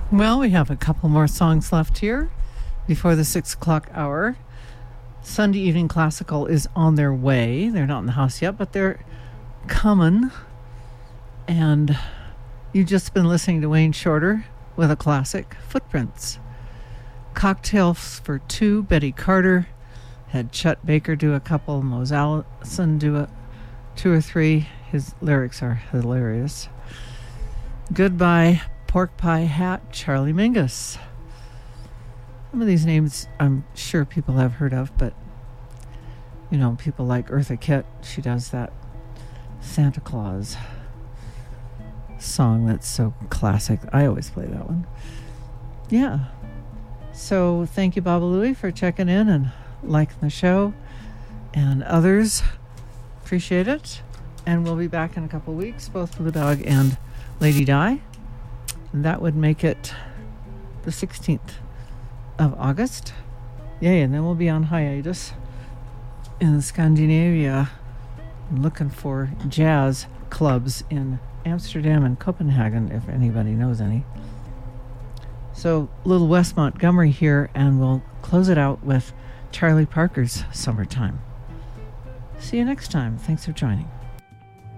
Well, we have a couple more songs left here before the 6 o'clock hour. Sunday Evening Classical is on their way. They're not in the house yet, but they're coming. And you've just been listening to Wayne Shorter with a classic, Footprints. Cocktails for Two, Betty Carter. Had Chet Baker do a couple, Mose Allison do two or three. His lyrics are hilarious. Goodbye, Pork Pie Hat, Charlie Mingus. Some of these names I'm sure people have heard of, but, you know, people like Eartha Kitt, she does that Santa Claus song that's so classic. I always play that one. Yeah. So thank you, Baba Louie, for checking in and liking the show. And others, appreciate it. And we'll be back in a couple weeks, both Blue Dog and Lady Di. And that would make it the 16th of August. Yay, and then we'll be on hiatus in Scandinavia, looking for jazz clubs in Amsterdam and Copenhagen, if anybody knows any. So, little Wes Montgomery here, and we'll close it out with Charlie Parker's Summertime. See you next time. Thanks for joining.